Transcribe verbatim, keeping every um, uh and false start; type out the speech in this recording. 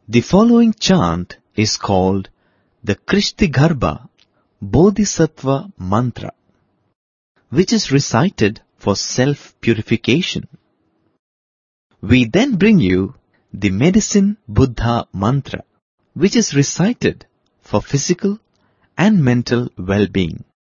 The following chant is called the Krishtigarbha Bodhisattva Mantra, which is recited for self-purification. We then bring you the Medicine Buddha Mantra, which is recited for physical and mental well-being.